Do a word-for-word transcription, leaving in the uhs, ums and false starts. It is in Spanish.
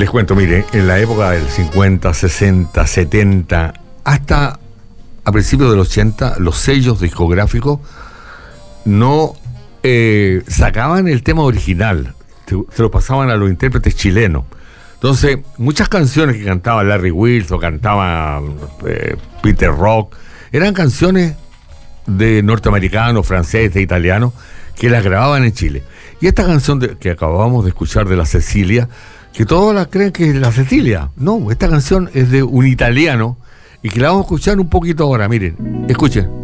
Les cuento, mire, en la época del cincuenta, sesenta, setenta, hasta a principios del ochenta, los sellos discográficos no eh, sacaban el tema original, se, se lo pasaban a los intérpretes chilenos. Entonces, muchas canciones que cantaba Larry Wills o cantaba eh, Peter Rock, eran canciones de norteamericanos, franceses, italianos, que las grababan en Chile. Y esta canción de, que acabamos de escuchar de la Cecilia, que todos la creen que es la Cecilia. No, esta canción es de un italiano y que la vamos a escuchar un poquito ahora. Miren, escuchen.